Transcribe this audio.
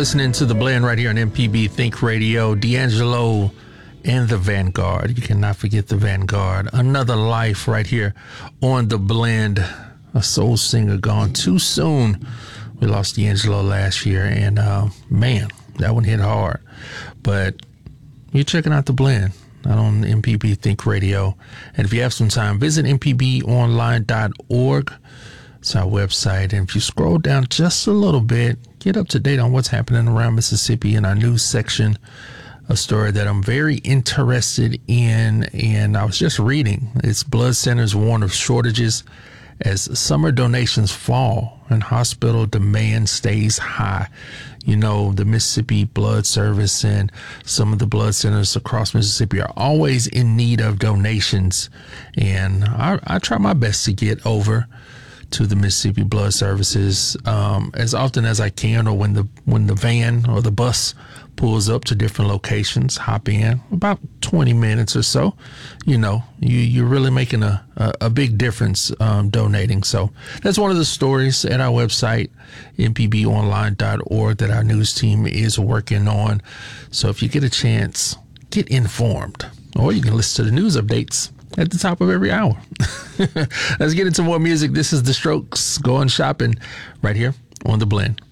listening to The Blend right here on MPB Think Radio. D'Angelo and the Vanguard. You cannot forget the Vanguard. Another Life right here on The Blend. A soul singer gone too soon. We lost D'Angelo last year, and man, that one hit hard. But you're checking out The Blend out on MPB Think Radio. And if you have some time, visit mpbonline.org. It's our website. And if you scroll down just a little bit, get up to date on what's happening around Mississippi in our news section. A story that I'm very interested in, and I was just reading. It's blood centers warn of shortages as summer donations fall and hospital demand stays high. You know, the Mississippi Blood Service and some of the blood centers across Mississippi are always in need of donations. And I try my best to get over to the Mississippi Blood Services as often as I can, or when the van or the bus pulls up to different locations, hop in about 20 minutes or so. You know, you're really making a big difference donating. So that's one of the stories at our website, mpbonline.org, that our news team is working on. So if you get a chance, get informed, or you can listen to the news updates at the top of every hour. Let's get into more music. This is The Strokes, Going Shopping, right here on The Blend.